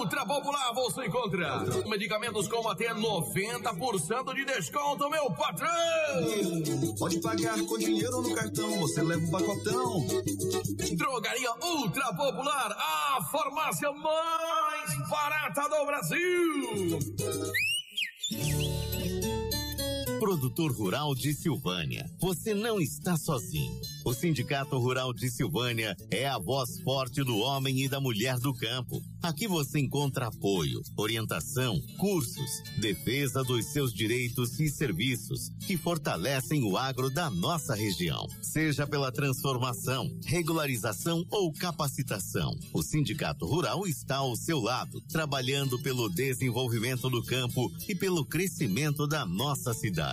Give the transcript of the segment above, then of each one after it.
Ultra Popular você encontra medicamentos com até 90% de desconto, meu patrão! Pode pagar com dinheiro no cartão, você leva um pacotão. Drogaria Ultra Popular, a farmácia mais barata do Brasil! Produtor Rural de Silvânia, você não está sozinho. O Sindicato Rural de Silvânia é a voz forte do homem e da mulher do campo. Aqui você encontra apoio, orientação, cursos, defesa dos seus direitos e serviços que fortalecem o agro da nossa região. Seja pela transformação, regularização ou capacitação, o Sindicato Rural está ao seu lado, trabalhando pelo desenvolvimento do campo e pelo crescimento da nossa cidade.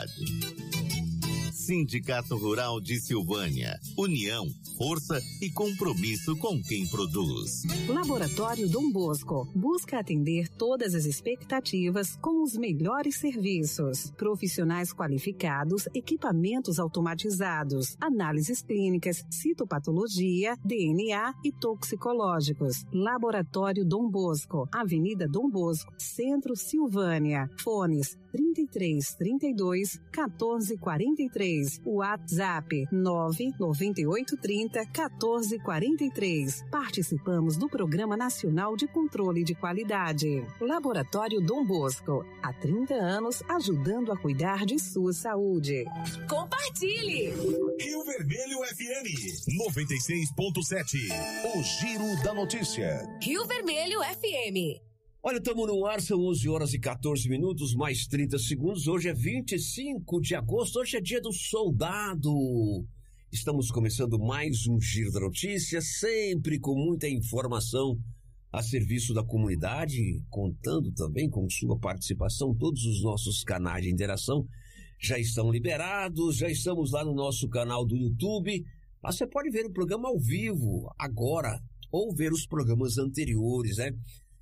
Sindicato Rural de Silvânia. União, força e compromisso com quem produz. Laboratório Dom Bosco busca atender todas as expectativas com os melhores serviços. Profissionais qualificados, equipamentos automatizados, análises clínicas, citopatologia, DNA e toxicológicos. Laboratório Dom Bosco, Avenida Dom Bosco, Centro, Silvânia. Fones 3332 1443. WhatsApp 99830 1443. Participamos do Programa Nacional de Controle de Qualidade. Laboratório Dom Bosco, há 30 anos ajudando a cuidar de sua saúde. Compartilhe! Rio Vermelho FM 96.7. O Giro da Notícia. Rio Vermelho FM. Olha, estamos no ar, são 11 horas e 14 minutos, mais 30 segundos. Hoje é 25 de agosto, hoje é dia do soldado. Estamos começando mais um Giro da Notícia, sempre com muita informação a serviço da comunidade, contando também com sua participação. Todos os nossos canais de interação já estão liberados, já estamos lá no nosso canal do YouTube. Lá você pode ver o programa ao vivo, agora, ou ver os programas anteriores, né?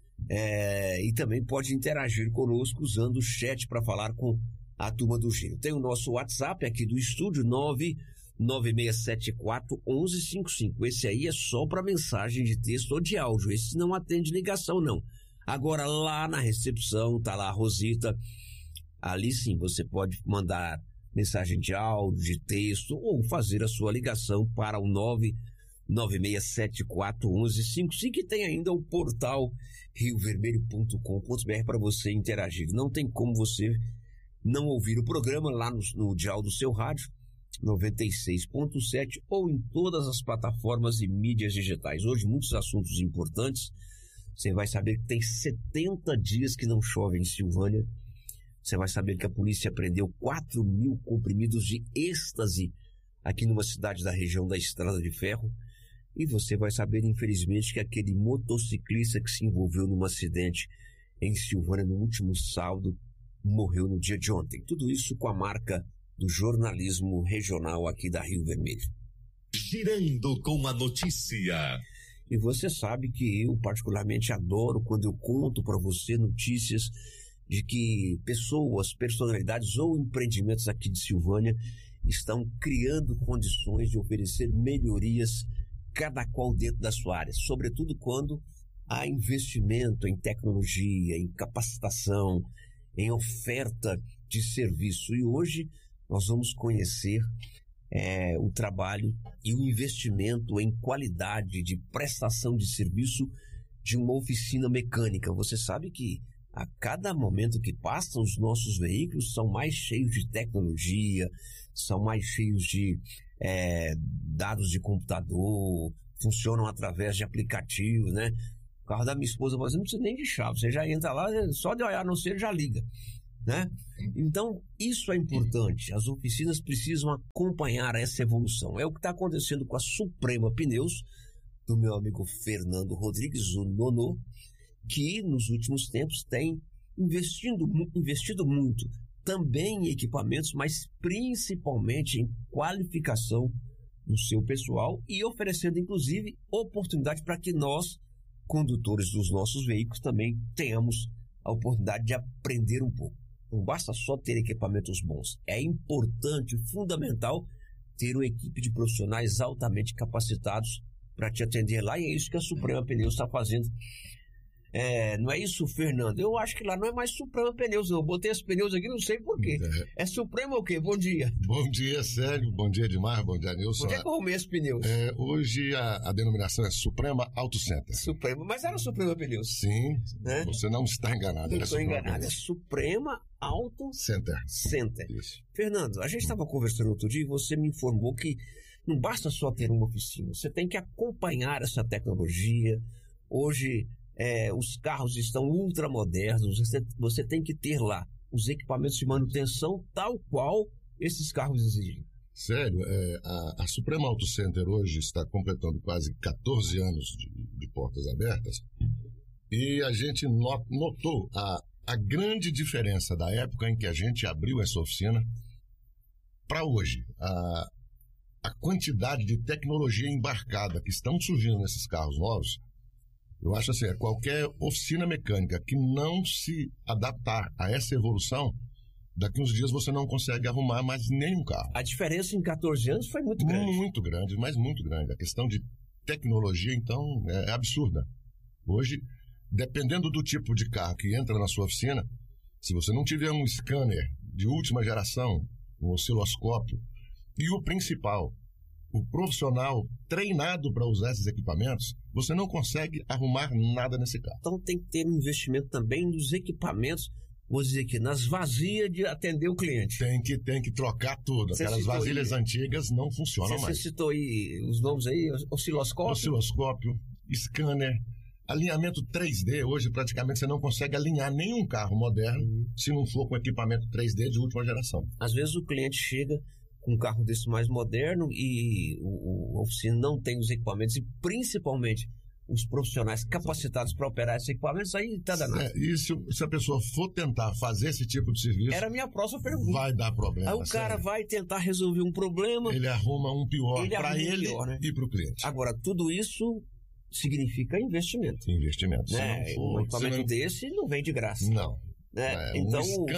E também pode interagir conosco usando o chat para falar com a turma do Giro. Tem o nosso WhatsApp aqui do estúdio, 996741155. Esse aí é só para mensagem de texto ou de áudio. Esse não atende ligação, não. Agora, lá na recepção, tá lá a Rosita. Ali sim, você pode mandar mensagem de áudio, de texto, ou fazer a sua ligação para o 996741155, e tem ainda o portal riovermelho.com.br para você interagir. Não tem como você não ouvir o programa lá no dial do seu rádio, 96.7, ou em todas as plataformas e mídias digitais. Hoje, muitos assuntos importantes. Você vai saber que tem 70 dias que não chove em Silvânia. Você vai saber que a polícia prendeu 4.000 comprimidos de êxtase aqui numa cidade da região da Estrada de Ferro. E você vai saber, infelizmente, que aquele motociclista que se envolveu num acidente em Silvânia no último sábado morreu no dia de ontem. Tudo isso com a marca do jornalismo regional aqui da Rio Vermelho. Girando com a notícia. E você sabe que eu particularmente adoro quando eu conto para você notícias de que pessoas, personalidades ou empreendimentos aqui de Silvânia estão criando condições de oferecer melhorias, cada qual dentro da sua área, sobretudo quando há investimento em tecnologia, em capacitação, em oferta de serviço. E hoje nós vamos conhecer o trabalho e o investimento em qualidade de prestação de serviço de uma oficina mecânica. Você sabe que a cada momento que passa, os nossos veículos são mais cheios de tecnologia, são mais cheios de dados de computador, funcionam através de aplicativos, né? O carro da minha esposa, por exemplo, não precisa nem de chave, você já entra lá, só de olhar no celular já liga, né? Então, isso é importante, as oficinas precisam acompanhar essa evolução. É o que está acontecendo com a Suprema Pneus, do meu amigo Fernando Rodrigues, o Nonô, que nos últimos tempos tem investido muito, também em equipamentos, mas principalmente em qualificação do seu pessoal e oferecendo, inclusive, oportunidade para que nós, condutores dos nossos veículos, também tenhamos a oportunidade de aprender um pouco. Não basta só ter equipamentos bons, é importante, fundamental, ter uma equipe de profissionais altamente capacitados para te atender lá, e é isso que a Suprema Pneus está fazendo Não é isso, Fernando? Eu acho que lá não é mais Suprema Pneus, não. Eu botei os pneus aqui, não sei por quê. É Suprema o quê? Bom dia. Bom dia, Célio. Bom dia, Edmar. Bom dia, Nilson. Por que eu arrumei esses pneus? Hoje a denominação é Suprema Auto Center. Suprema, mas era Suprema Pneus. Sim, né? Você não está enganado. Não estou enganado. É Suprema Auto Center. Isso. Fernando, a gente estava conversando outro dia e você me informou que não basta só ter uma oficina. Você tem que acompanhar essa tecnologia. Hoje... os carros estão ultramodernos, você tem que ter lá os equipamentos de manutenção tal qual esses carros exigem. Sério, a Suprema Auto Center hoje está completando quase 14 anos de portas abertas e a gente notou a grande diferença da época em que a gente abriu essa oficina para hoje. A quantidade de tecnologia embarcada que estão surgindo nesses carros novos. Eu acho assim, qualquer oficina mecânica que não se adaptar a essa evolução, daqui uns dias você não consegue arrumar mais nenhum carro. A diferença em 14 anos foi muito grande. Muito grande, mas muito grande. A questão de tecnologia, então, é absurda. Hoje, dependendo do tipo de carro que entra na sua oficina, se você não tiver um scanner de última geração, um osciloscópio, e o principal, o profissional treinado para usar esses equipamentos, você não consegue arrumar nada nesse carro. Então tem que ter um investimento também nos equipamentos, vou dizer aqui, nas vasilhas de atender o cliente. Tem que trocar tudo. Aquelas vasilhas antigas não funcionam mais. Você citou aí os nomes aí, osciloscópio, scanner, alinhamento 3D. Hoje praticamente você não consegue alinhar nenhum carro moderno se não for com equipamento 3D de última geração. Às vezes o cliente chega com um carro desse mais moderno e a oficina não tem os equipamentos e principalmente os profissionais capacitados para operar esses equipamentos, aí tá danado. E se a pessoa for tentar fazer esse tipo de serviço... Era a minha próxima pergunta. Vai dar problema. Aí o cara vai tentar resolver um problema... Ele arruma um pior para ele e para o cliente. Agora, tudo isso significa investimento. Investimento. Né? Um equipamento desse não vem de graça. Não. Então,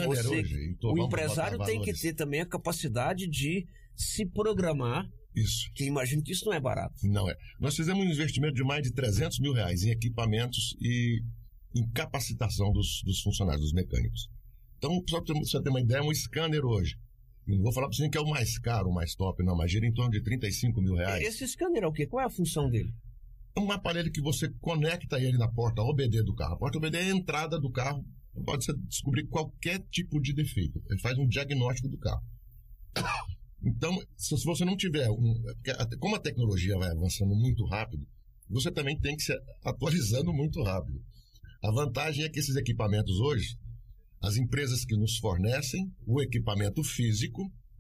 o empresário tem que ter também a capacidade de se programar. Isso. Que imagino que isso não é barato. Não é. Nós fizemos um investimento de mais de R$300 mil em equipamentos e em capacitação dos funcionários, dos mecânicos. Então, só para você ter uma ideia, um scanner hoje. Não vou falar para você que é o mais caro, o mais top, não, mas gira em torno de R$35 mil. Esse scanner é o quê? Qual é a função dele? É um aparelho que você conecta ele na porta OBD do carro. A porta OBD é a entrada do carro. Pode descobrir qualquer tipo de defeito. Ele faz um diagnóstico do carro. Então, se você não tiver como a tecnologia vai avançando muito rápido, você também tem que se atualizando muito rápido. A vantagem é que esses equipamentos hoje, as empresas que nos fornecem o equipamento físico,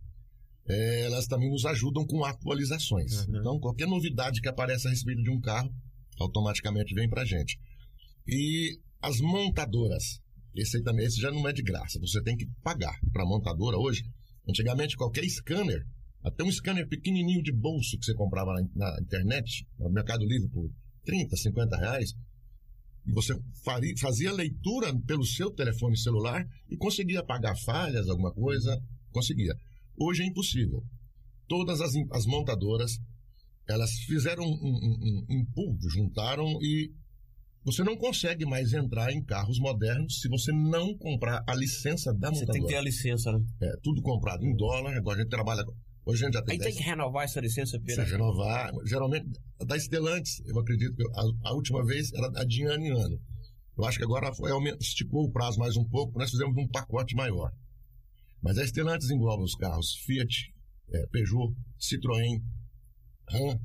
elas também nos ajudam com atualizações. Então, qualquer novidade que apareça a respeito de um carro, automaticamente vem para a gente. E as montadoras, esse já não é de graça, você tem que pagar para a montadora hoje. Antigamente, qualquer scanner, até um scanner pequenininho de bolso que você comprava na internet, no Mercado Livre, por R$30, R$50, e você fazia leitura pelo seu telefone celular e conseguia apagar falhas, alguma coisa, conseguia. Hoje é impossível. Todas as montadoras, elas fizeram um pool, juntaram e você não consegue mais entrar em carros modernos se você não comprar a licença da montadora. Você tem que ter a licença, né? Tudo comprado em dólar. Agora a gente trabalha... Hoje a gente já tem... Aí tem que renovar essa licença, Pedro? Precisa renovar. Geralmente, da Stellantis, eu acredito que a última vez era de ano em ano. Eu acho que agora esticou o prazo mais um pouco, nós fizemos um pacote maior. Mas a Stellantis engloba os carros Fiat, Peugeot, Citroën, Ram...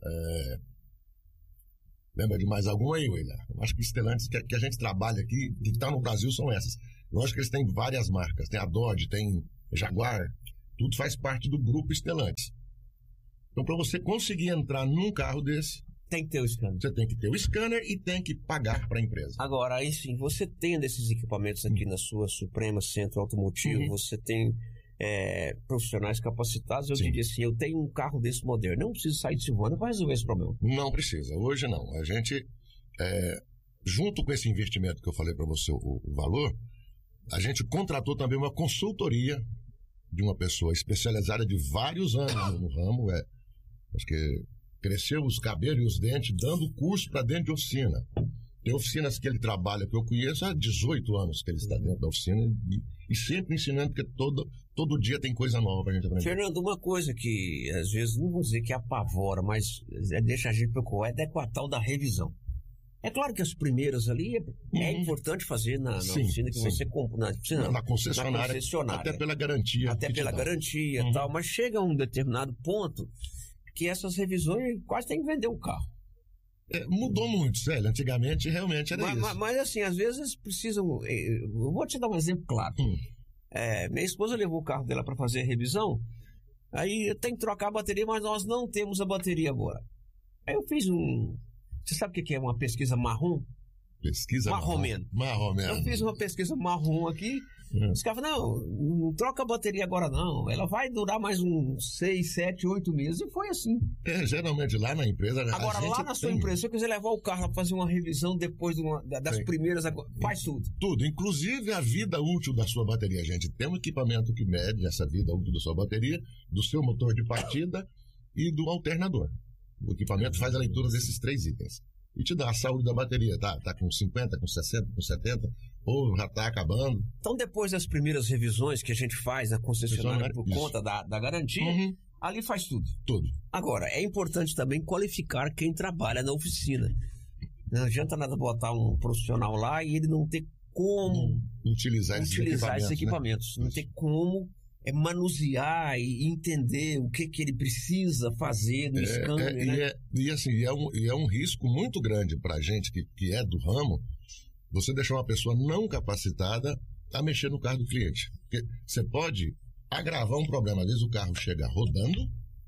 Lembra de mais algum aí, William? Eu acho que os Stellantis que a gente trabalha aqui, que está no Brasil, são essas. Eu acho que eles têm várias marcas. Tem a Dodge, tem Jaguar. Tudo faz parte do grupo Stellantis. Então, para você conseguir entrar num carro desse... Tem que ter o scanner. Você tem que ter o scanner e tem que pagar para a empresa. Agora, aí sim, você tendo esses equipamentos aqui na sua Suprema Centro Automotivo, você tem... profissionais capacitados, eu diria assim, eu tenho um carro desse moderno, não preciso sair de Silvânia para resolver esse problema. Não precisa, hoje não. A gente, junto com esse investimento que eu falei para você, o valor, a gente contratou também uma consultoria de uma pessoa especializada de vários anos no ramo, acho que cresceu os cabelos e os dentes, dando curso para dentro de oficina. Tem oficinas que ele trabalha, que eu conheço há 18 anos que ele está dentro da oficina e sempre ensinando, porque todo dia tem coisa nova pra gente aprender. Fernando, uma coisa que às vezes, não vou dizer que apavora, mas deixa a gente preocupar, é a tal da revisão. É claro que as primeiras ali é importante fazer na oficina que você compra, na concessionária. Até pela garantia. Até pela garantia e tal, mas chega a um determinado ponto que essas revisões quase tem que vender o carro. Mudou muito, Célio. Antigamente realmente era isso. Mas assim, às vezes precisam. Eu vou te dar um exemplo claro. Minha esposa levou o carro dela para fazer a revisão, aí tem que trocar a bateria, mas nós não temos a bateria agora. Aí eu fiz Você sabe o que é uma pesquisa marrom? Pesquisa marromeno. Eu fiz uma pesquisa marrom aqui. Os caras falaram, não troca a bateria agora não. Ela vai durar mais uns 6, 7, 8 meses. E foi assim. Geralmente lá na empresa... Agora, lá na sua empresa, se eu quiser levar o carro para fazer uma revisão depois das primeiras, faz tudo. Tudo, inclusive a vida útil da sua bateria, gente. Tem um equipamento que mede essa vida útil da sua bateria, do seu motor de partida e do alternador. O equipamento faz a leitura desses 3 itens. E te dá a saúde da bateria. Tá com 50, com 60, com 70, ou já tá acabando. Então, depois das primeiras revisões que a gente faz na concessionária por conta da garantia, ali faz tudo. Tudo. Agora, é importante também qualificar quem trabalha na oficina. Não adianta nada botar um profissional lá e ele não ter como utilizar esses equipamentos. Né? Não ter como manusear e entender o que ele precisa fazer no scanner, né? É um risco muito grande para a gente que é do ramo, você deixar uma pessoa não capacitada a mexer no carro do cliente. Porque você pode agravar um problema. Às vezes o carro chega rodando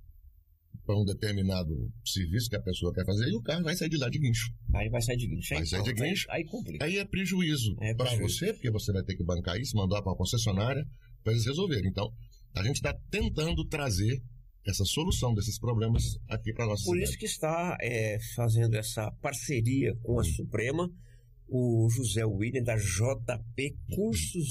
para um determinado serviço que a pessoa quer fazer e o carro vai sair de lá de guincho. Aí vai sair de guincho. Aí complica. Aí é prejuízo para você, porque você vai ter que bancar isso, mandar para uma concessionária para eles resolverem. Então, a gente está tentando trazer essa solução desses problemas aqui para a nossa cidade. Por isso que está fazendo essa parceria com a Suprema, o José William, da JP Cursos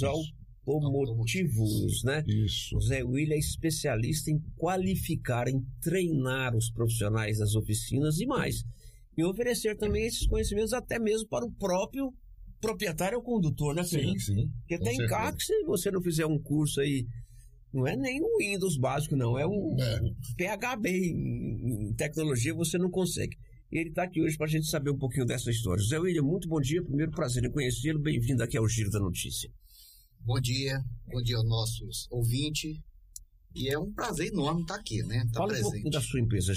Automotivos, né? Isso. José William é especialista em qualificar, em treinar os profissionais das oficinas e mais. E oferecer também esses conhecimentos até mesmo para o próprio proprietário ou condutor, né, Fernando? Sim. Porque tem carro que se você não fizer um curso aí, não é nem o Windows básico, não, é um PHB em tecnologia, você não consegue. E ele está aqui hoje para a gente saber um pouquinho dessa história. José William, muito bom dia, primeiro prazer em conhecê-lo, bem-vindo aqui ao Giro da Notícia. Bom dia aos nossos ouvintes. E é um prazer enorme estar aqui, né? Fala um pouquinho da sua empresa,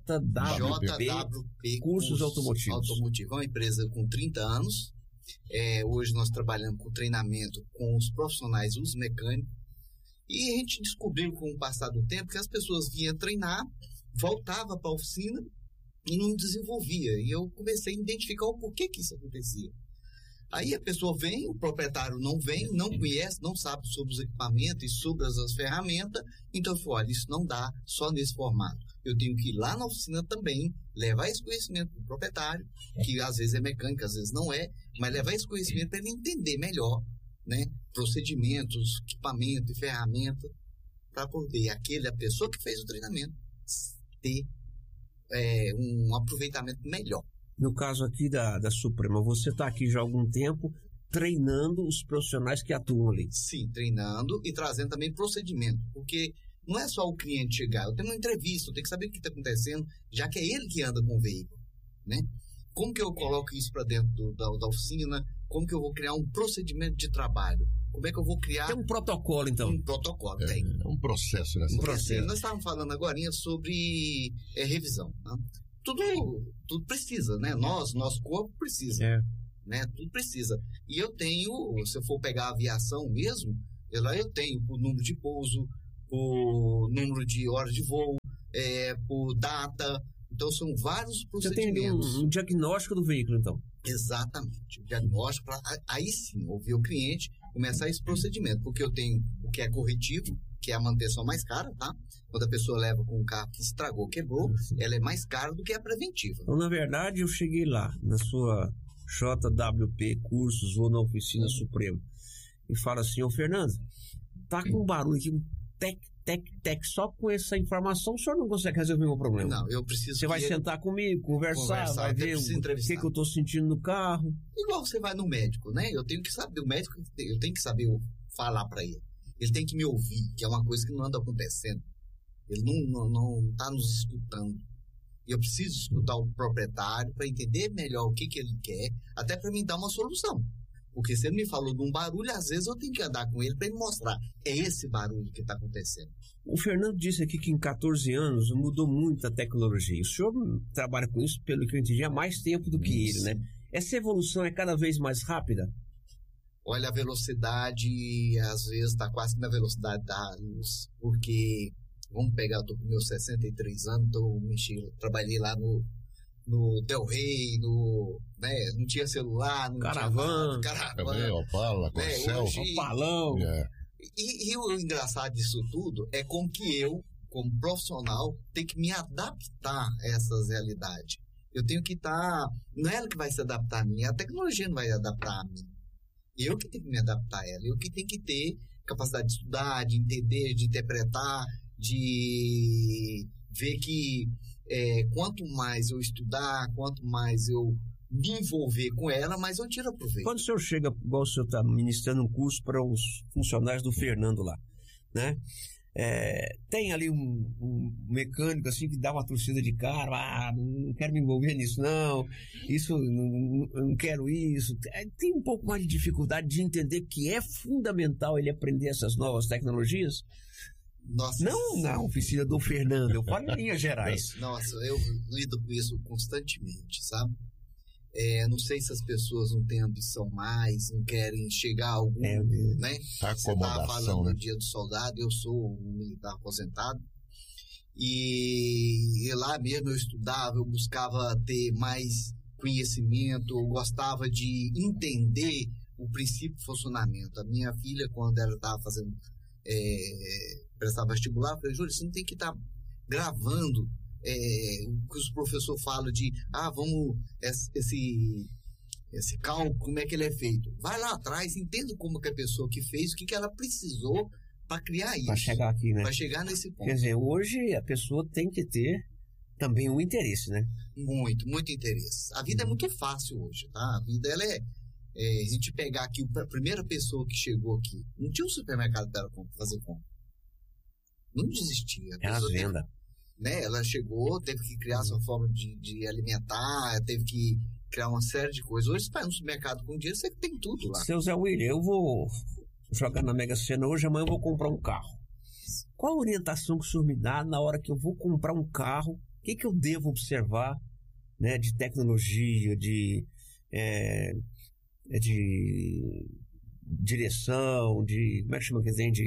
JWP Cursos Automotivos. É uma empresa com 30 anos. Hoje nós trabalhamos com treinamento com os profissionais, os mecânicos. E a gente descobriu com o passar do tempo que as pessoas vinham treinar, voltavam para a oficina e não desenvolvia. E eu comecei a identificar o porquê que isso acontecia. Aí a pessoa vem, o proprietário não vem, não conhece, não sabe sobre os equipamentos e sobre as ferramentas. Então eu falei, olha, isso não dá só nesse formato. Eu tenho que ir lá na oficina também, levar esse conhecimento para o proprietário, que às vezes é mecânico, às vezes não é, mas levar esse conhecimento para ele entender melhor, né? Procedimentos, equipamento e ferramenta, para poder a pessoa que fez o treinamento ter um aproveitamento melhor. No caso aqui da Suprema, você está aqui já há algum tempo treinando os profissionais que atuam ali. Sim, treinando e trazendo também procedimento, porque não é só o cliente chegar, eu tenho uma entrevista, eu tenho que saber o que está acontecendo, já que é ele que anda com o veículo, né? Como que eu coloco isso para dentro da oficina? Como que eu vou criar um procedimento de trabalho? Como é que eu vou criar... Tem um protocolo, então. Um protocolo, tem. É um processo, né? Assim, nós estávamos falando agora sobre revisão, né? Tudo precisa, né? Nosso corpo precisa, né? Tudo precisa. E eu tenho, se eu for pegar a aviação mesmo, lá eu tenho o número de pouso, o número de horas de voo, por data. Então, são vários procedimentos. Você tem um diagnóstico do veículo, então? Exatamente. O diagnóstico, aí sim, ouvir o cliente, começar esse procedimento. Porque eu tenho o que é corretivo, que é a manutenção mais cara, tá? Quando a pessoa leva com um carro que estragou, quebrou, ela é mais cara do que a preventiva. Então, na verdade, eu cheguei lá, na sua JWP Cursos ou na Oficina Suprema, e falo assim, ô Fernando, tá com um barulho aqui, um tec, tec, só com essa informação o senhor não consegue resolver o meu problema. Não, eu preciso. Você vai sentar comigo, conversar, vai ver o que eu estou sentindo no carro. Igual você vai no médico, né? Eu tenho que saber, o médico, eu tenho que saber falar para ele. Ele tem que me ouvir, que é uma coisa que não anda acontecendo. Ele não está nos escutando. E eu preciso escutar o proprietário para entender melhor o que ele quer, até para me dar uma solução. Porque se ele me falou de um barulho, às vezes eu tenho que andar com ele para ele mostrar. É esse barulho que está acontecendo. O Fernando disse aqui que em 14 anos mudou muito a tecnologia. O senhor trabalha com isso, pelo que eu entendi, há mais tempo do que ele, né? Essa evolução é cada vez mais rápida? Olha, a velocidade, às vezes, está quase na velocidade da luz. Porque, vamos pegar, eu estou com meus 63 anos, trabalhei lá no Del Rey, né, não tinha celular, não Caravan, também, Opala, Corcel, Opalão. E o engraçado disso tudo é como que eu, como profissional, tenho que me adaptar a essas realidades. Eu tenho que estar... Não é ela que vai se adaptar a mim, a tecnologia não vai adaptar a mim. Eu que tenho que me adaptar a ela, eu que tenho que ter capacidade de estudar, de entender, de interpretar, de ver que quanto mais eu estudar, quanto mais eu me envolver com ela, mais eu tiro proveito. Quando o senhor chega, igual o senhor está ministrando um curso para os funcionários do Fernando lá, né? Tem ali um mecânico assim que dá uma torcida de cara, não quero me envolver nisso não, isso, não quero isso. Tem um pouco mais de dificuldade de entender que é fundamental ele aprender essas novas tecnologias. Nossa. Não na oficina do Fernando, eu falo em linhas gerais. Nossa, eu lido com isso constantemente, sabe? Não sei se as pessoas não têm ambição mais, não querem chegar a algum, né? Acomodação, você estava falando né? do Dia do Soldado, eu sou um militar aposentado, e lá mesmo eu estudava, eu buscava ter mais conhecimento, eu gostava de entender o princípio de funcionamento. A minha filha, quando ela estava fazendo prestar vestibular, eu falei, Júlia, você não tem que estar gravando o que os professores falam de vamos, esse cálculo, como é que ele é feito. Vai lá atrás, entenda como que a pessoa que fez, o que ela precisou para criar isso. Para chegar aqui, né? Para chegar nesse ponto. Quer dizer, hoje a pessoa tem que ter também um interesse, né? Muito, muito interesse. A vida é muito fácil hoje, tá? A vida, ela a gente pegar aqui, a primeira pessoa que chegou aqui, não tinha um supermercado para fazer compra. Não desistia. Era venda. Né? Ela chegou, teve que criar sua forma de alimentar, teve que criar uma série de coisas. Hoje você vai no supermercado com dinheiro, você tem tudo lá. Seu Zé William, eu vou jogar na Mega Sena hoje, amanhã eu vou comprar um carro. Qual a orientação que o senhor me dá na hora que eu vou comprar um carro? O que eu devo observar, né, de tecnologia, de direção, de... Como é que chama que tem?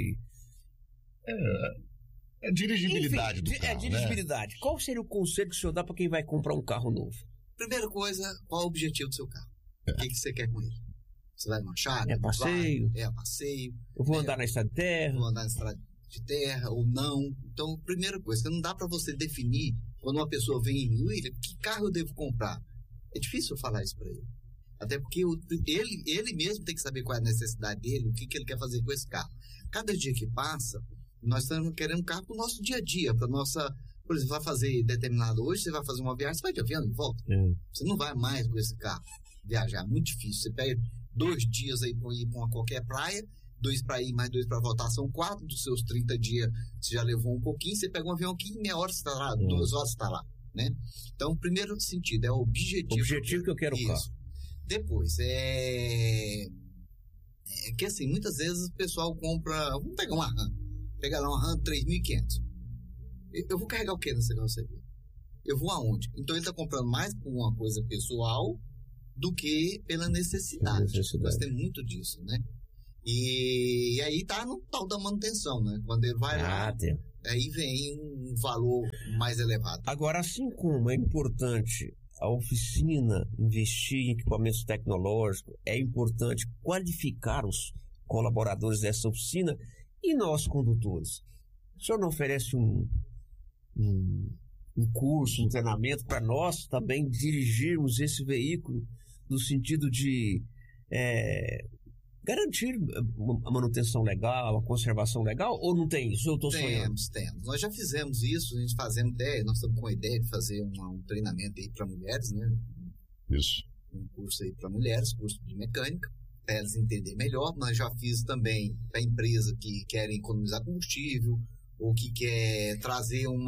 Dirigibilidade do carro, dirigibilidade. Né? Qual seria o conselho que o senhor dá para quem vai comprar um carro novo? Primeira coisa, qual é o objetivo do seu carro? O que você quer com ele? Você vai manchar? É passeio? Passeio. Eu vou andar na estrada de terra? Vou andar na estrada de terra ou não. Então, primeira coisa, não dá para você definir quando uma pessoa vem em William, que carro eu devo comprar? É difícil eu falar isso para ele. Até porque ele mesmo tem que saber qual é a necessidade dele, o que ele quer fazer com esse carro. Cada dia que passa, nós estamos querendo um carro para o nosso dia a dia, para nossa... Por exemplo, vai fazer determinado hoje, você vai fazer uma viagem, você vai de avião de volta. Você não vai mais com esse carro viajar, é muito difícil. Você pega 2 dias aí para ir para qualquer praia, 2 para ir, mais 2 para voltar, são 4 dos seus 30 dias, você já levou um pouquinho, você pega um avião aqui, meia hora você está lá, 2 horas você está lá, né? Então, o primeiro sentido é o objetivo. O objetivo que eu quero o carro. Depois, que assim, muitas vezes o pessoal compra, vamos pegar uma RAM, pegar lá uma RAM 3.500. Eu vou carregar o que nessa carroceria? Eu vou aonde? Então ele está comprando mais por uma coisa pessoal do que pela necessidade. Nós temos muito disso, né? E aí tá no tal da manutenção, né? Quando ele vai lá, aí vem um valor mais elevado. Agora, assim como é importante a oficina investir em equipamentos tecnológicos, é importante qualificar os colaboradores dessa oficina e nós, condutores. O senhor não oferece um curso, um treinamento para nós também dirigirmos esse veículo no sentido de garantir a manutenção legal, a conservação legal, ou não tem isso? Eu estou sonhando. Temos. Nós já fizemos isso, a gente fazendo nós estamos com a ideia de fazer um treinamento aí para mulheres, né? Isso. Um curso aí para mulheres, curso de mecânica, para elas entenderem melhor. Nós já fiz também para empresa que querem economizar combustível, ou que quer trazer um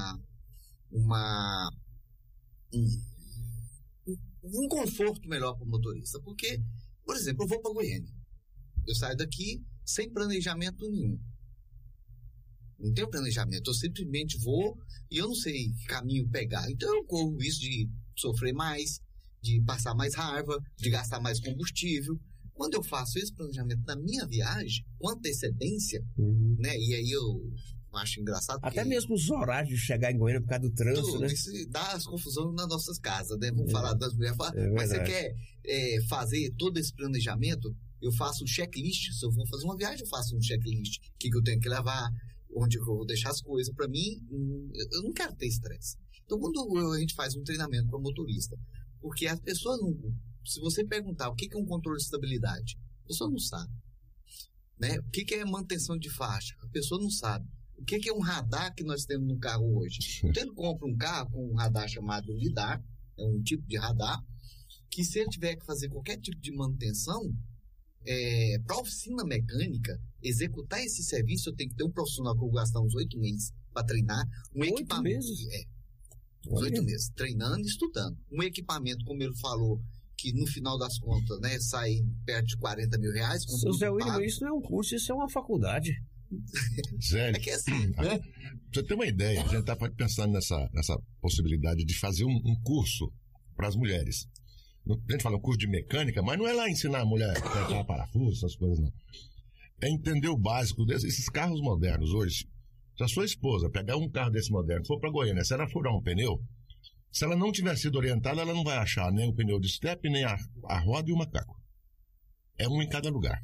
conforto melhor para o motorista. Porque, por exemplo, eu vou para Goiânia. Eu saio daqui sem planejamento nenhum. Não tenho planejamento. Eu simplesmente vou e eu não sei que caminho pegar. Então eu corro isso de sofrer mais, de passar mais raiva, de gastar mais combustível. Quando eu faço esse planejamento na minha viagem, com antecedência, né? E aí eu acho engraçado. Até mesmo os horários de chegar em Goiânia por causa do trânsito, né? Isso dá as confusões nas nossas casas, né? Vamos falar das mulheres. Mas você quer fazer todo esse planejamento? Eu faço um checklist. Se eu vou fazer uma viagem, eu faço um checklist. O que eu tenho que levar, onde eu vou deixar as coisas. Para mim, eu não quero ter estresse. Então, quando a gente faz um treinamento para motorista, porque as pessoas não... Se você perguntar o que é um controle de estabilidade, a pessoa não sabe. Né? O que é manutenção de faixa? A pessoa não sabe. O que é um radar que nós temos no carro hoje? Então, ele compra um carro com um radar chamado LIDAR, é um tipo de radar, que se ele tiver que fazer qualquer tipo de manutenção, para a oficina mecânica, executar esse serviço, eu tenho que ter um profissional que eu vou gastar uns 8 meses para treinar. 8 meses? 8 meses, treinando e estudando. Um equipamento, como ele falou, que no final das contas, né, sai perto de 40 mil reais. Seu Zé William, isso não é um curso, isso é uma faculdade. Sério? É que é assim, pra você ter uma ideia, a gente está pensando nessa possibilidade de fazer um curso para as mulheres. A gente fala um curso de mecânica, mas não é lá ensinar a mulher a apertar parafuso, essas coisas não. É entender o básico desses carros modernos hoje. Se a sua esposa pegar um carro desse moderno, for para Goiânia, se ela furar um pneu, se ela não tiver sido orientada, ela não vai achar nem o pneu de estepe, nem a roda e o macaco. É um em cada lugar.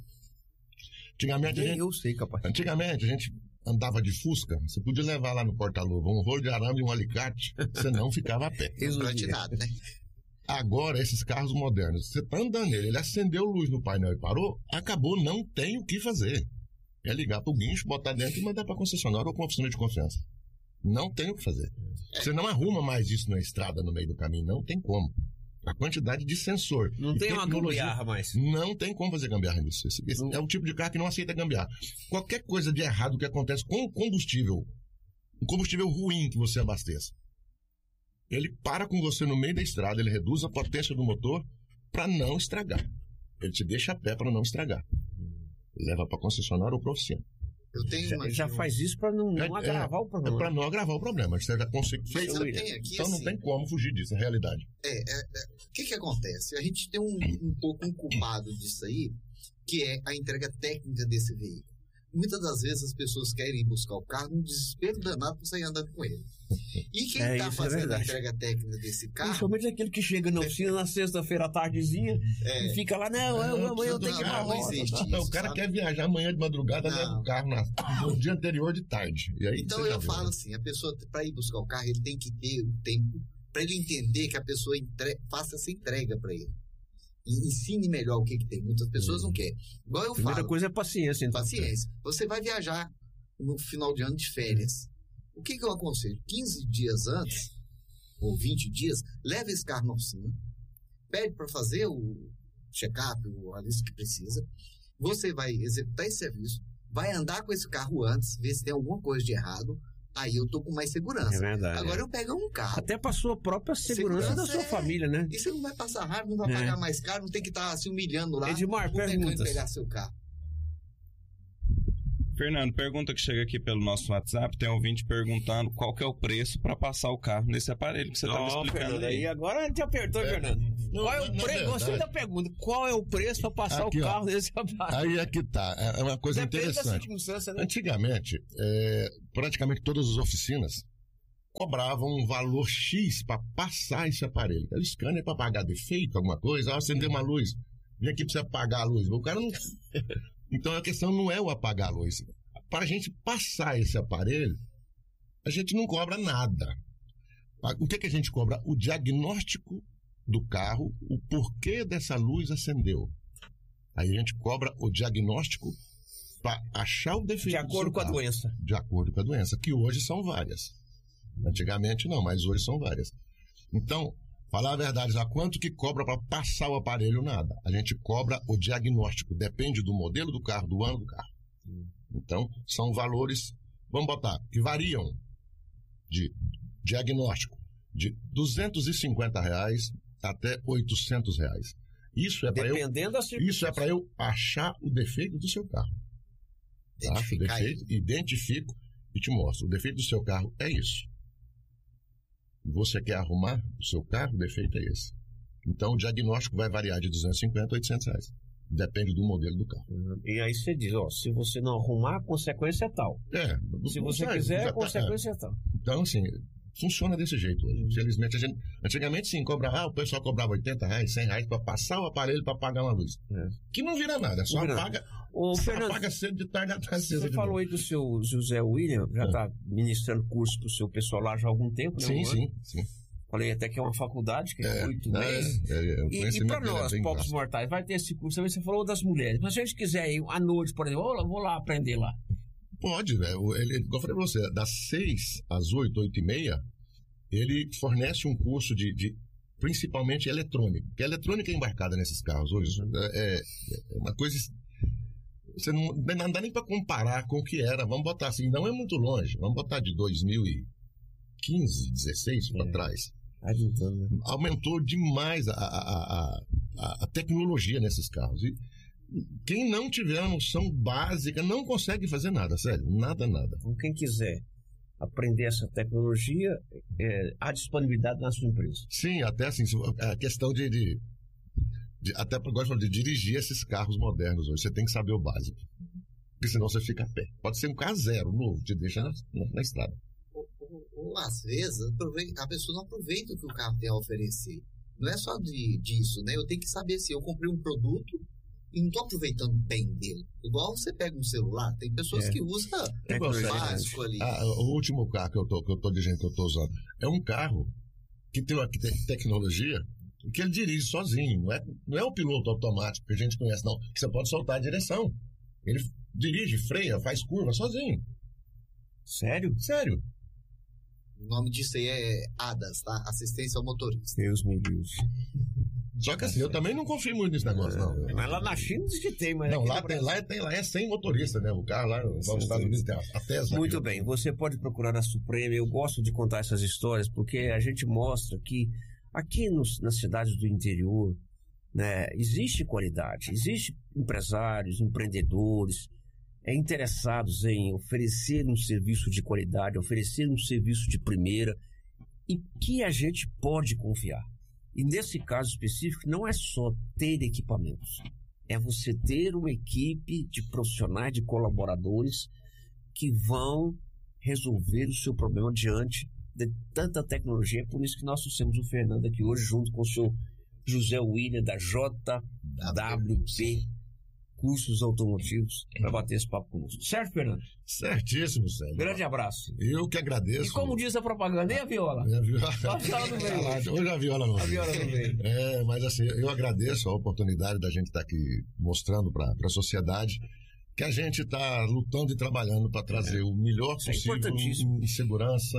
Antigamente a gente andava de Fusca, você podia levar lá no porta-luva um rolo de arame e um alicate, você não ficava a pé. Nada, né? Agora, esses carros modernos, você está andando nele, ele acendeu luz no painel e parou, acabou, não tem o que fazer. É ligar para o guincho, botar dentro e mandar para a concessionária ou com a oficina de confiança. Não tem o que fazer. Você não arruma mais isso na estrada, no meio do caminho, não tem como. A quantidade de sensor. Não tem uma gambiarra mais. Não tem como fazer gambiarra nisso. Esse é o tipo de carro que não aceita gambiarra. Qualquer coisa de errado que acontece com o combustível, um combustível ruim que você abasteça, ele para com você no meio da estrada, ele reduz a potência do motor para não estragar. Ele te deixa a pé para não estragar. Leva para concessionária ou para oficina. Ele já faz isso para não agravar o problema. É para não agravar o problema. Você já consegue. Então não tem como fugir disso, é a realidade. O que acontece? A gente tem um pouco um culpado disso aí, que é a entrega técnica desse veículo. Muitas das vezes as pessoas querem ir buscar o carro num desespero danado para sair andando com ele. E quem está fazendo a entrega técnica desse carro... Principalmente aquele que chega na oficina na sexta-feira à tardezinha e fica lá, amanhã eu tenho que ir pra roda. O cara quer viajar amanhã de madrugada, leva o carro no dia anterior de tarde. E aí, então eu falo assim, a pessoa, para ir buscar o carro, ele tem que ter o tempo para ele entender que a pessoa faça essa entrega para ele. E ensine melhor o que tem. Muitas pessoas não querem. Igual eu falo. Primeira coisa é paciência. Então. Paciência. Você vai viajar no final de ano de férias. O que eu aconselho? 15 dias antes, ou 20 dias, leve esse carro na oficina, pede para fazer o check-up, a lista que precisa. Você vai executar esse serviço, vai andar com esse carro antes, ver se tem alguma coisa de errado. Aí eu tô com mais segurança. É verdade. Agora eu pego um carro. Até para sua própria segurança da sua família, né? E você não vai passar raiva, não vai pagar mais caro, não tem que estar se humilhando lá. Edmar, perguntas. Pegar seu carro. Fernando, pergunta que chega aqui pelo nosso WhatsApp, tem um ouvinte perguntando qual que é o preço para passar o carro nesse aparelho que você estava explicando. Fernando, aí agora a gente apertou, Fernando. Qual é o preço? Gostei da pergunta. Qual é o preço para passar o carro nesse aparelho? Aí é que tá. É uma coisa interessante. Né? Antigamente, praticamente todas as oficinas cobravam um valor X para passar esse aparelho. O scanner para pagar defeito, alguma coisa, acender uma luz. Vem aqui para você apagar a luz. O cara não... Então a questão não é o apagar a luz. Para a gente passar esse aparelho, a gente não cobra nada. O que a gente cobra? O diagnóstico do carro, o porquê dessa luz acendeu. Aí a gente cobra o diagnóstico para achar o defeito. De acordo com a doença. De acordo com a doença, que hoje são várias. Antigamente não, mas hoje são várias. Então, falar a verdade, a quanto que cobra para passar o aparelho? Nada. A gente cobra o diagnóstico, depende do modelo do carro, do ano do carro. Então, são valores, vamos botar, que variam de diagnóstico de R$250 até R$800. Isso é para eu achar o defeito do seu carro. Acho o defeito, identifico e te mostro. O defeito do seu carro é isso. Você quer arrumar o seu carro, o defeito é esse. Então o diagnóstico vai variar de R$250 a R$800. Depende do modelo do carro. E aí você diz, ó, se você não arrumar, a consequência é tal. Se você quiser, a consequência é tal. Então, assim, funciona desse jeito hoje. Infelizmente, antigamente sim, o pessoal cobrava R$80, R$100 para passar o aparelho para pagar uma luz. Que não vira nada, só apaga cedo, de tarde atrás cedo. Você falou aí do seu José William, já está ministrando curso para o seu pessoal lá já há algum tempo, né? Sim. Falei até que é uma faculdade, que é 8 meses. E para nós, pobres mortais, vai ter esse curso também. Você falou das mulheres. Mas se a gente quiser ir à noite, por exemplo, vou lá aprender lá. Pode, velho. Como eu falei pra você, das 6 às 8, 8h30, ele fornece um curso de principalmente eletrônica. Porque a eletrônica é embarcada nesses carros hoje. É uma coisa. Você não dá nem para comparar com o que era. Vamos botar assim, não é muito longe. Vamos botar de 2015, 16 para trás. Aumentou demais a tecnologia nesses carros. E quem não tiver uma noção básica não consegue fazer nada, sério. Nada. Então, quem quiser aprender essa tecnologia, há disponibilidade na sua empresa. Sim, até assim, a questão até eu gosto de dirigir esses carros modernos hoje. Você tem que saber o básico. Porque senão você fica a pé. Pode ser um carro zero, novo, te deixa na estrada. Ou às vezes a pessoa não aproveita o que o carro tem a oferecer. Não é só disso, né? Eu tenho que saber se eu comprei um produto e não estou aproveitando bem dele. Igual você pega um celular, tem pessoas que usam o básico ali. O último carro que eu tô dizendo que eu estou usando é um carro que tem uma tecnologia que ele dirige sozinho. Não é o piloto automático que a gente conhece, não. Que você pode soltar a direção. Ele dirige, freia, faz curva sozinho. Sério? Sério. O nome disso aí é ADAS, tá? Assistência ao motorista. Deus me livre. Só que assim, eu também não confio muito nesse negócio, não. Mas lá na China diz que tem, mas... Não, lá é sem motorista, né? O carro lá nos Estados Unidos tem a Tesla. Muito bem, você pode procurar na Suprema. Eu gosto de contar essas histórias porque a gente mostra que aqui nas cidades do interior, né, existe qualidade, existe empresários, empreendedores interessados em oferecer um serviço de qualidade, oferecer um serviço de primeira e que a gente pode confiar. E nesse caso específico, não é só ter equipamentos, é você ter uma equipe de profissionais, de colaboradores que vão resolver o seu problema diante de tanta tecnologia. É por isso que nós trouxemos o Fernando aqui hoje, junto com o seu José William, da JWP Cursos Automotivos, para bater esse papo conosco. Certo, Fernando? Certíssimo, Sérgio. Grande abraço. Eu que agradeço. E como diz a propaganda, e a viola? A viola não veio. Hoje a viola não veio. A viola não veio. Mas assim, eu agradeço a oportunidade da gente estar aqui mostrando para a sociedade que a gente está lutando e trabalhando para trazer o melhor possível em segurança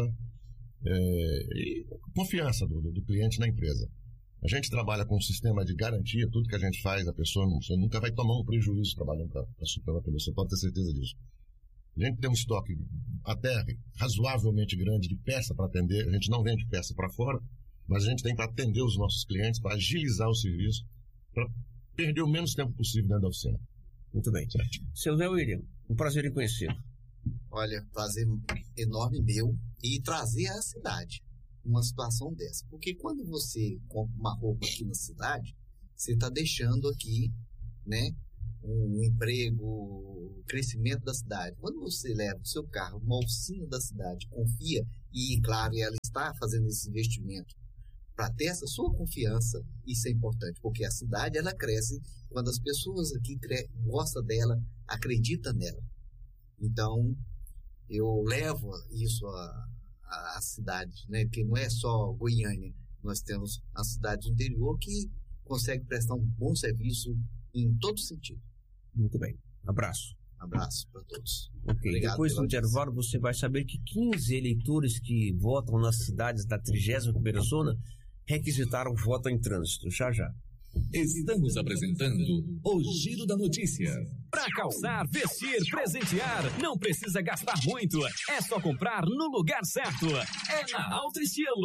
e confiança do cliente na empresa. A gente trabalha com um sistema de garantia, tudo que a gente faz, a pessoa nunca vai tomar um prejuízo trabalhando para a Suprema, você pode ter certeza disso. A gente tem um estoque até razoavelmente grande de peça para atender, a gente não vende peça para fora, mas a gente tem para atender os nossos clientes, para agilizar o serviço, para perder o menos tempo possível dentro da oficina. Muito bem. Certo. Seu Zé William, um prazer em conhecê-lo. Olha, prazer enorme meu e trazer à cidade uma situação dessa. Porque quando você compra uma roupa aqui na cidade, você está deixando aqui, né, um emprego, o crescimento da cidade. Quando você leva o seu carro, uma oficina da cidade, confia, e claro, ela está fazendo esse investimento para ter essa sua confiança, isso é importante, porque a cidade ela cresce quando as pessoas aqui gostam dela, acreditam nela. Então, eu levo isso a cidade, né? Porque não é só Goiânia, nós temos a cidade do interior que consegue prestar um bom serviço em todo sentido. Muito bem. Abraço. Abraço para todos. Ok, Obrigado depois do pela intervalo você vai saber que 15 eleitores que votam nas cidades da 30ª zona requisitaram voto em trânsito. Já. Estamos apresentando o Giro da Notícia. Para calçar, vestir, presentear, não precisa gastar muito. É só comprar no lugar certo. É na Alto Estilo.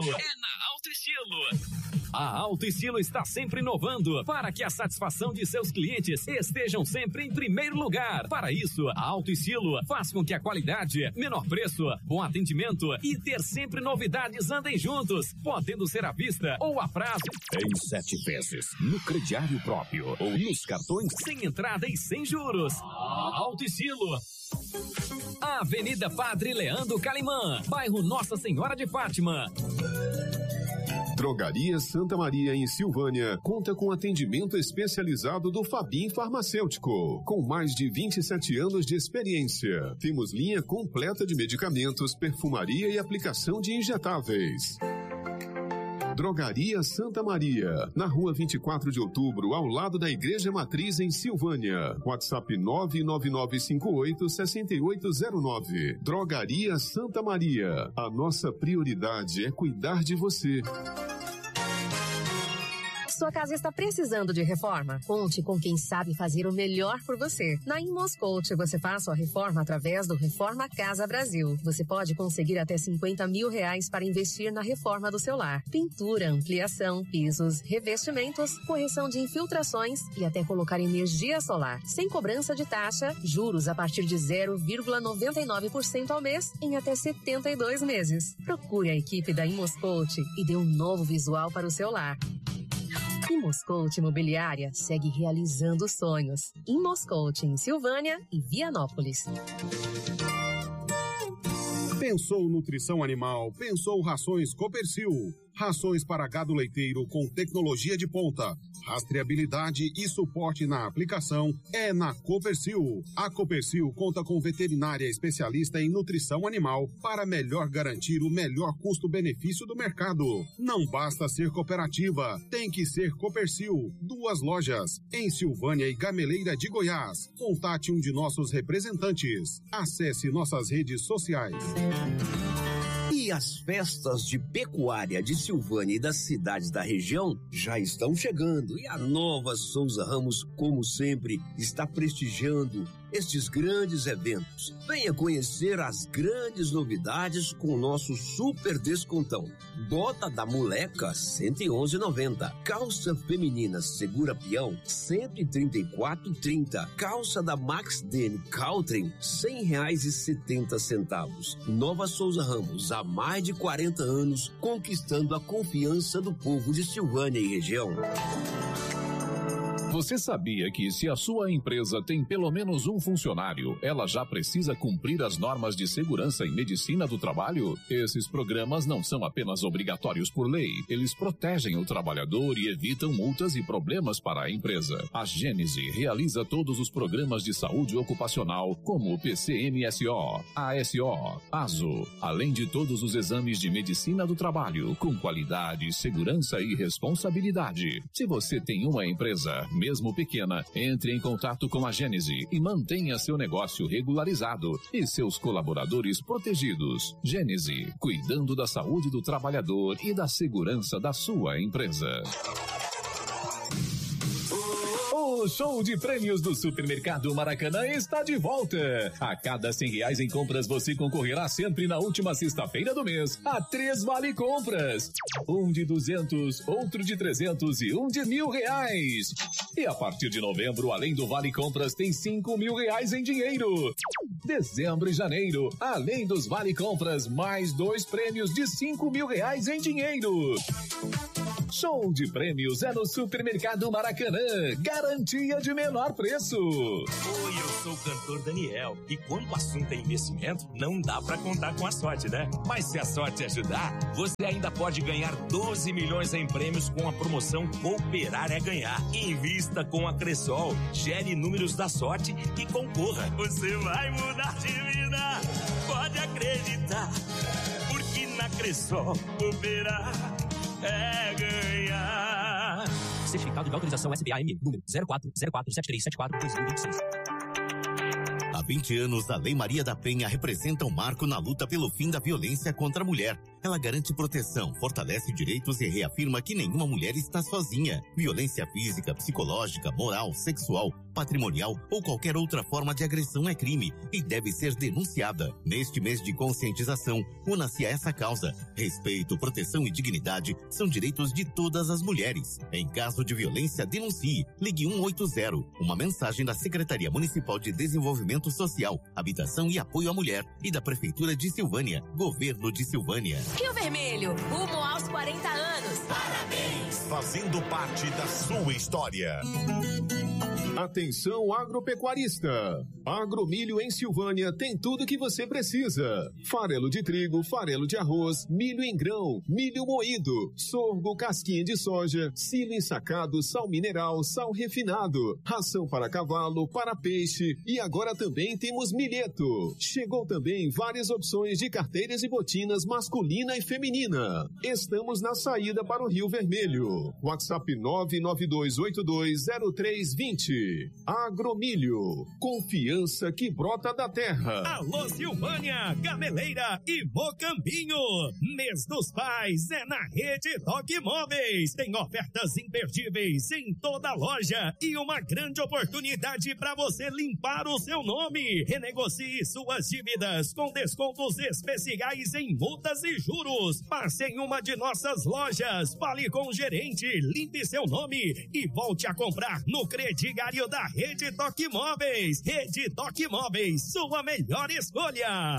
A Alto Estilo está sempre inovando para que a satisfação de seus clientes estejam sempre em primeiro lugar. Para isso, a Alto Estilo faz com que a qualidade, menor preço, bom atendimento e ter sempre novidades andem juntos, podendo ser à vista ou a prazo. Em 7 vezes, no crediário próprio ou nos cartões. Sem entrada e sem juros. Alto Estilo. Avenida Padre Leandro Calimã, bairro Nossa Senhora de Fátima. Drogaria Santa Maria, em Silvânia, conta com atendimento especializado do Fabim Farmacêutico, com mais de 27 anos de experiência. Temos linha completa de medicamentos, perfumaria e aplicação de injetáveis. Drogaria Santa Maria, na rua 24 de outubro, ao lado da Igreja Matriz, em Silvânia. WhatsApp 99958-6809. Drogaria Santa Maria. A nossa prioridade é cuidar de você. Sua casa está precisando de reforma? Conte com quem sabe fazer o melhor por você. Na Imoscoach, você faz sua reforma através do Reforma Casa Brasil. Você pode conseguir até R$50 mil para investir na reforma do seu lar. Pintura, ampliação, pisos, revestimentos, correção de infiltrações e até colocar energia solar. Sem cobrança de taxa, juros a partir de 0,99% ao mês em até 72 meses. Procure a equipe da Imoscoach e dê um novo visual para o seu lar. Imoscoach Imobiliária segue realizando sonhos. Imoscoach em Silvânia e Vianópolis. Pensou nutrição animal, pensou rações Copercil. Rações para gado leiteiro com tecnologia de ponta, rastreabilidade e suporte na aplicação é na Copercil. A Copercil conta com veterinária especialista em nutrição animal para melhor garantir o melhor custo-benefício do mercado. Não basta ser cooperativa, tem que ser Copercil. 2 lojas, em Silvânia e Gameleira de Goiás. Contate um de nossos representantes. Acesse nossas redes sociais. E as festas de pecuária de Silvânia e das cidades da região já estão chegando. E a Nova Souza Ramos, como sempre, está prestigiando estes grandes eventos. Venha conhecer as grandes novidades com o nosso super descontão. Bota da moleca, R$111,90. Calça feminina segura peão, R$134,30. Calça da Max Dene Caltrim, R$100,70. Nova Souza Ramos, há mais de 40 anos, conquistando a confiança do povo de Silvânia e região. Você sabia que se a sua empresa tem pelo menos um funcionário, ela já precisa cumprir as normas de segurança e medicina do trabalho? Esses programas não são apenas obrigatórios por lei, eles protegem o trabalhador e evitam multas e problemas para a empresa. A Gênese realiza todos os programas de saúde ocupacional, como o PCMSO, ASO, ASO, além de todos os exames de medicina do trabalho, com qualidade, segurança e responsabilidade. Se você tem uma empresa, mesmo pequena, entre em contato com a Gênese e mantenha seu negócio regularizado e seus colaboradores protegidos. Gênese, cuidando da saúde do trabalhador e da segurança da sua empresa. O show de prêmios do Supermercado Maracanã está de volta. A cada R$100 em compras, você concorrerá sempre na última sexta-feira do mês a 3 vale compras. Um de 200, outro de 300 e um de R$1.000. E a partir de novembro, além do vale compras, tem R$5.000 em dinheiro. Dezembro e janeiro, além dos vale compras, mais 2 prêmios de R$5.000 em dinheiro. Show de prêmios é no Supermercado Maracanã. Garantia de menor preço. Oi, eu sou o cantor Daniel. E quando o assunto é investimento, não dá pra contar com a sorte, né? Mas se a sorte ajudar, você ainda pode ganhar 12 milhões em prêmios com a promoção Cooperar é Ganhar. Invista com a Cressol, gere números da sorte e concorra. Você vai mudar de vida, pode acreditar. Porque na Cressol, cooperar é ganhar. Certificado de autorização SBAM, número 04047374-2026. Há 20 anos, a Lei Maria da Penha representa um marco na luta pelo fim da violência contra a mulher. Ela garante proteção, fortalece direitos e reafirma que nenhuma mulher está sozinha. Violência física, psicológica, moral, sexual, patrimonial ou qualquer outra forma de agressão é crime e deve ser denunciada. Neste mês de conscientização, una-se a essa causa. Respeito, proteção e dignidade são direitos de todas as mulheres. Em caso de violência, denuncie. Ligue 180. Uma mensagem da Secretaria Municipal de Desenvolvimento Social, Habitação e Apoio à Mulher e da Prefeitura de Silvânia, Governo de Silvânia. Rio Vermelho, rumo aos 40 anos. Parabéns! Fazendo parte da sua história. Atenção agropecuarista! Agromilho em Silvânia tem tudo que você precisa. Farelo de trigo, farelo de arroz, milho em grão, milho moído, sorgo, casquinha de soja, silo ensacado, sal mineral, sal refinado, ração para cavalo, para peixe e agora também temos milheto. Chegou também várias opções de carteiras e botinas masculina e feminina. Estamos na saída para o Rio Vermelho. WhatsApp 992820320. Agromilho, confiança que brota da terra. Alô Silvânia, Gameleira e Mocambinho. Mês dos Pais é na Rede Doc Móveis. Tem ofertas imperdíveis em toda a loja e uma grande oportunidade para você limpar o seu nome. Renegocie suas dívidas com descontos especiais em multas e juros. Passe em uma de nossas lojas, fale com o gerente, limpe seu nome e volte a comprar no crediário da Rede Doc Móveis. Rede Doc Móveis, sua melhor escolha.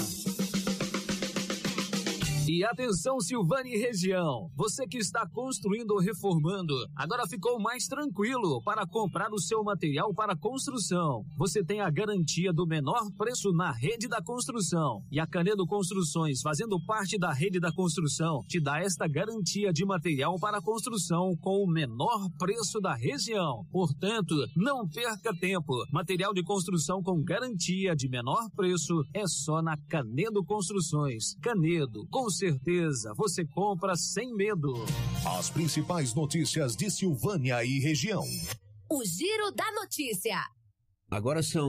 E atenção Silvânia e região, você que está construindo ou reformando, agora ficou mais tranquilo para comprar o seu material para construção. Você tem a garantia do menor preço na Rede da Construção. E a Canedo Construções, fazendo parte da Rede da Construção, te dá esta garantia de material para construção com o menor preço da região. Portanto, não perca tempo. Material de construção com garantia de menor preço é só na Canedo Construções. Canedo, com certeza, você compra sem medo. As principais notícias de Silvânia e região. O Giro da Notícia. Agora são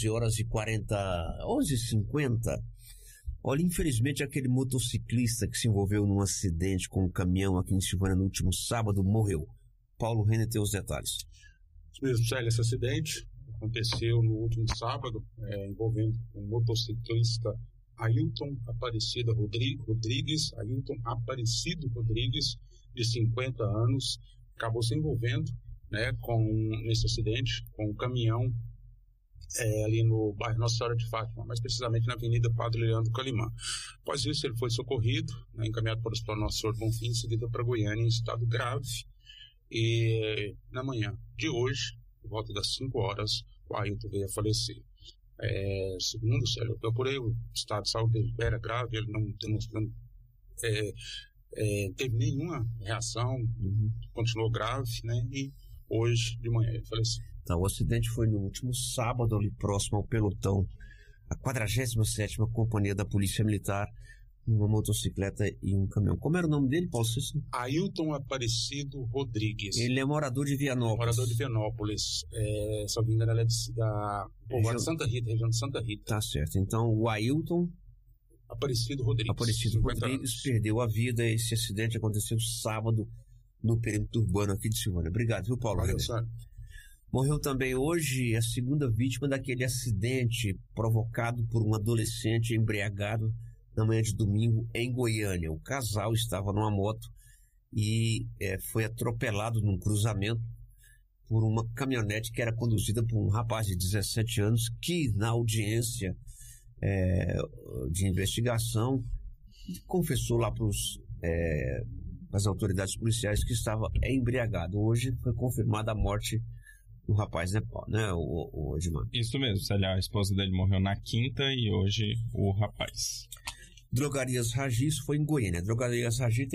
11h50. Olha, infelizmente aquele motociclista que se envolveu num acidente com um caminhão aqui em Silvânia no último sábado morreu. Paulo Renner tem os detalhes. Isso mesmo, Célio, esse acidente aconteceu no último sábado, envolvendo um motociclista Ailton Aparecido Rodrigues, de 50 anos, acabou se envolvendo, né, nesse acidente com um caminhão ali no bairro Nossa Senhora de Fátima, mais precisamente na Avenida Padre Leandro Calimã. Após isso, ele foi socorrido, né, encaminhado para o Hospital Nossa Senhora do Bonfim, em seguida para Goiânia em estado grave. E na manhã de hoje, por volta das 5 horas, o Ailton veio a falecer. Segundo, Célio, eu procurei o estado de saúde dele, era grave, ele não demonstrando, teve nenhuma reação, continuou grave, né? E hoje de manhã ele faleceu. Então, o acidente foi no último sábado, ali próximo ao pelotão, a 47ª Companhia da Polícia Militar, uma motocicleta e um caminhão. Como era o nome dele, Paulo Cícero? Ailton Aparecido Rodrigues. Ele é morador de Vianópolis. Se não me engano, ele é da região de Santa Rita. Tá certo. Então, o Ailton Aparecido Rodrigues perdeu a vida. Esse acidente aconteceu sábado no perímetro urbano aqui de Silvânia. Obrigado, viu, Paulo? Valeu, senhor. Morreu também hoje a segunda vítima daquele acidente provocado por um adolescente embriagado na manhã de domingo em Goiânia. O casal estava numa moto e foi atropelado num cruzamento por uma caminhonete que era conduzida por um rapaz de 17 anos que, na audiência de investigação, confessou lá para as autoridades policiais que estava embriagado. Hoje foi confirmada a morte do rapaz, né, o Edmar? Isso mesmo, a esposa dele morreu na quinta e hoje o rapaz. Drogarias Ragi, isso foi em Goiânia. Drogarias Ragi tem